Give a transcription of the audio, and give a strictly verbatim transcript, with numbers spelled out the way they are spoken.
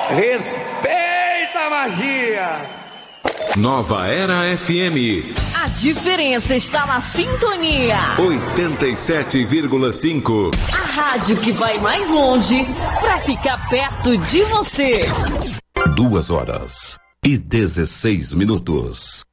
Respeita a magia! Nova Era F M. A diferença está na sintonia. oitenta e sete vírgula cinco. A rádio que vai mais longe para ficar perto de você. Duas horas e dezesseis minutos.